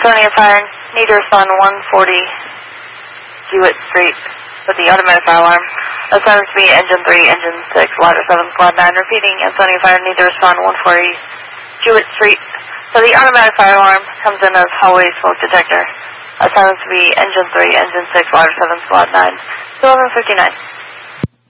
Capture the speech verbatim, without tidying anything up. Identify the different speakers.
Speaker 1: Ansonia Fire, need to respond one forty Jewett Street with the automatic fire alarm. Assignments to be Engine three, Engine six, Ladder seven, Squad nine. Repeating, Ansonia Fire, need to respond one forty Jewett Street. So the automatic fire alarm comes in as hallway smoke detector. Assignments to be Engine three, Engine six, Ladder seven, Squad nine. eleven fifty-nine.